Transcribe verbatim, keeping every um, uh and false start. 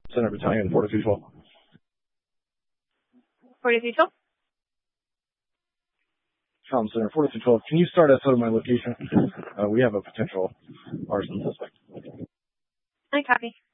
Center Battalion, forty-two twelve. forty-two twelve? Comm Center, forty-two twelve. Can you start us out of my location? Uh, we have a potential arson suspect. I copy.